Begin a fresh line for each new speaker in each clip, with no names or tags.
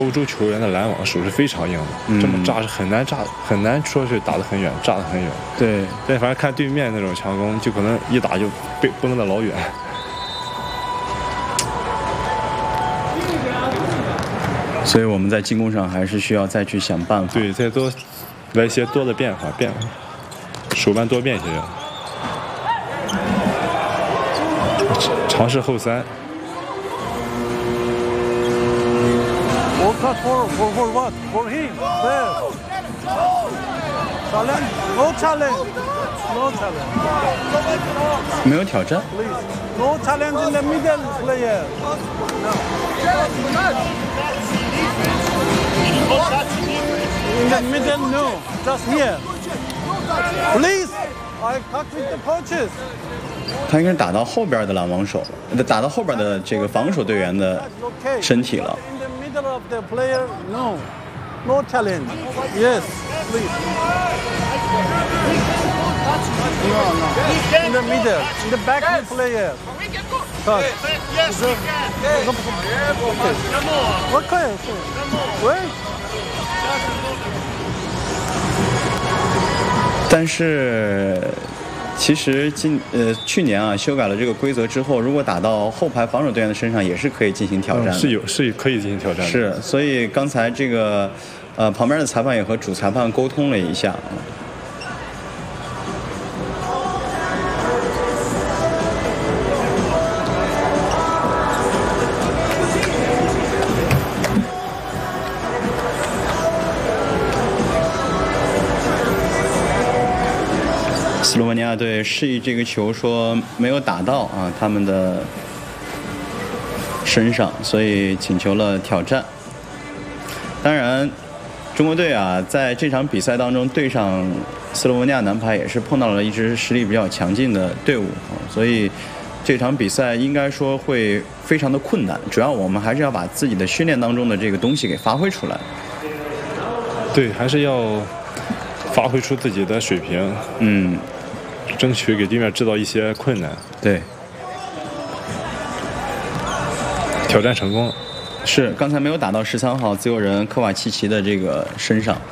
欧洲球员的拦网手是非常硬的，这么炸是很难说是打得很远，炸得很远。
对，
但反正看对面那种强攻，就可能一打就被崩得老远。
所以我们在进攻上还是需要再去想办法。
对，再多来一些多的变化，手腕多变些。尝试后三。
Cut for what? For him. There. Challenge? No challenge. No challenge.
没有挑战。
Please. No challenge in the middle player. In the middle, no. Just here. Please. I talk with the coaches.
他应该是打到后边的拦网手，打到后边的这个防守队员的身体了。
Middle of the player, no challenge. Yes, please. No. In the middle, in the back player. Touch. Okay. Wait.
但是其实去年啊修改了这个规则之后，如果打到后排防守队员的身上，也是可以进行挑战的。
是可以进行挑战的。
是，所以刚才这个旁边的裁判也和主裁判沟通了一下。斯洛文尼亚队示意这个球说没有打到啊他们的身上，所以请求了挑战。当然，中国队啊在这场比赛当中对上斯洛文尼亚男排也是碰到了一支实力比较强劲的队伍，所以这场比赛应该说会非常的困难。主要我们还是要把自己的训练当中的这个东西给发挥出来。
对，还是要发挥出自己的水平。争取给对面制造一些困难。
对，
挑战成功了。
是，刚才没有打到13号自由人科瓦契奇的这个身上。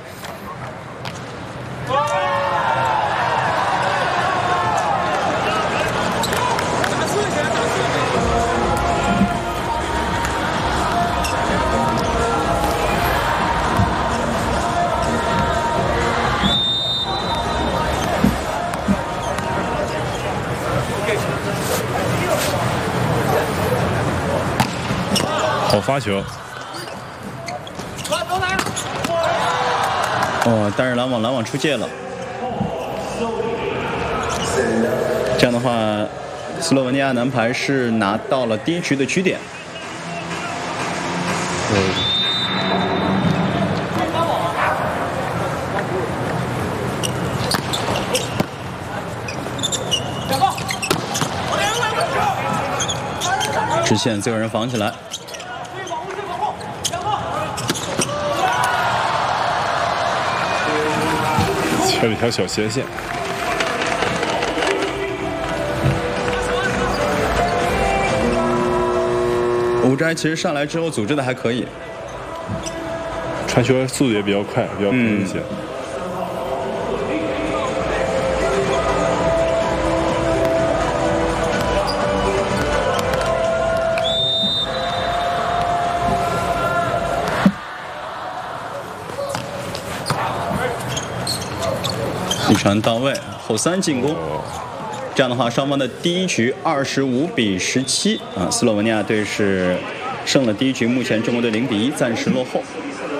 好发球。
但是拦网出界了。这样的话，斯洛文尼亚男排是拿到了第一局的局点。直线自由人防起来。
切了一条小斜线。
吴斋其实上来之后组织的还可以，
传球速度也比较快，比较平一些。
一传到位，后三进攻。这样的话，双方的第一局25-17啊，斯洛文尼亚队是胜了第一局，目前中国队0-1，暂时落后。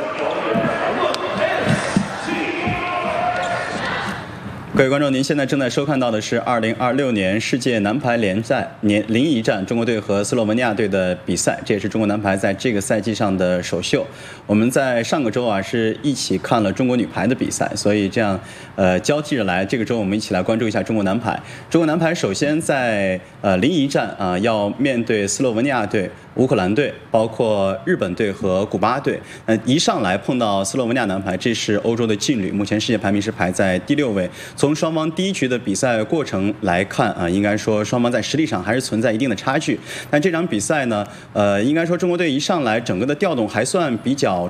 各位观众，您现在正在收看到的是2026年世界男排联赛临沂站中国队和斯洛文尼亚队的比赛，这也是中国男排在这个赛季上的首秀。我们在上个周啊是一起看了中国女排的比赛，所以这样交替着来，这个周我们一起来关注一下中国男排。中国男排首先在临沂站啊要面对斯洛文尼亚队。 乌克兰队，包括日本队和古巴队。一上来碰到斯洛文尼亚男排，这是欧洲的劲旅，目前世界排名是排在第6位。从双方第一局的比赛过程来看啊，应该说双方在实力上还是存在一定的差距。但这场比赛呢，应该说中国队一上来整个的调动还算比较